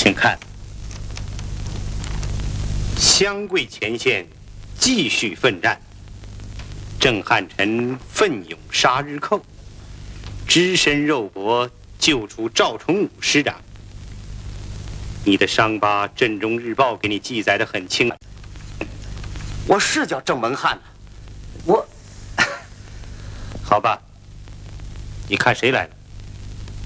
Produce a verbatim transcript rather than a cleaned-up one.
请看，湘桂前线继续奋战，郑汉臣奋勇杀日寇，只身肉搏救出赵崇武师长。你的伤疤，《镇中日报》给你记载的很清。 我是叫郑文翰，我。 好吧，你看谁来了？